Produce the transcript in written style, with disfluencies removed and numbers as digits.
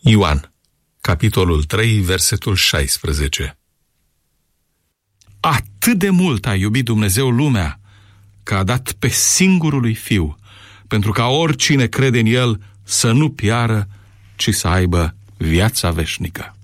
Ioan, capitolul 3, versetul 16. Atât de mult a iubit Dumnezeu lumea, că a dat pe singurul lui Fiu, pentru ca oricine crede în El să nu piară, ci să aibă viața veșnică.